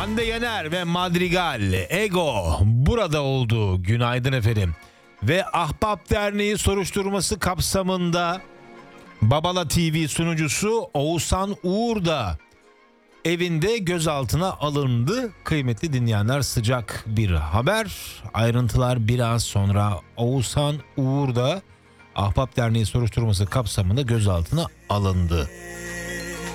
Hande Yener ve Madrigal, Ego burada oldu. Günaydın efendim. Ve Ahbap Derneği soruşturması kapsamında Babala TV sunucusu Oğuzhan Uğur da evinde gözaltına alındı. Kıymetli dinleyenler, sıcak bir haber. Ayrıntılar biraz sonra. Oğuzhan Uğur da Ahbap Derneği soruşturması kapsamında gözaltına alındı.